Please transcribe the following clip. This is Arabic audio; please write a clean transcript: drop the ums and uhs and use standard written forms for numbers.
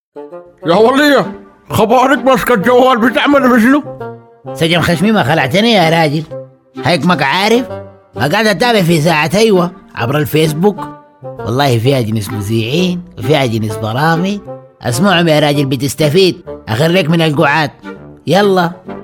يا ولية، خبارك ماسكة الجوال بتعمل بشنو؟ سجن خشمي ما خلعتني يا راجل، هيك عارف. قاعد اتابع في ساعة ايوه عبر الفيسبوك، والله فيها جنس مذيعين وفيها جنس برامج، اسمعهم يا راجل بتستفيد، اخرك من القعاد. يلا